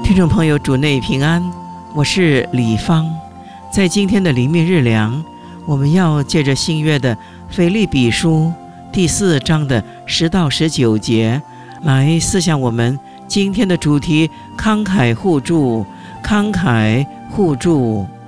听众朋友，主内平安，我是李芳。在今天的灵命日粮，我们要借着新约的腓立比书第4章的10到19节来思想我们今天的主题：慷慨互助，慷慨互助。